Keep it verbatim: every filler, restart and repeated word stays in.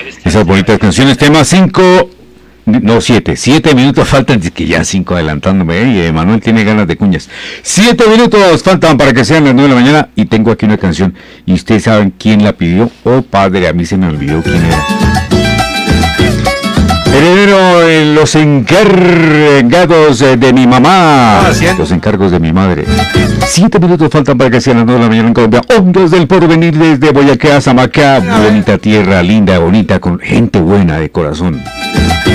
Esas bonitas canciones, tema cinco, no siete, siete minutos faltan, que ya cinco adelantándome, ¿eh? Y Emanuel tiene ganas de cuñas. Siete minutos faltan para que sean las nueve de la mañana y tengo aquí una canción y ustedes saben quién la pidió. Oh padre, a mí se me olvidó quién era. Heredero de los encargados de mi mamá, los encargos de mi madre. Siete minutos faltan para que sean las nueve de la mañana en Colombia. Ondas del porvenir desde Boyacá a Zamacá. Bonita tierra, linda, bonita, con gente buena de corazón.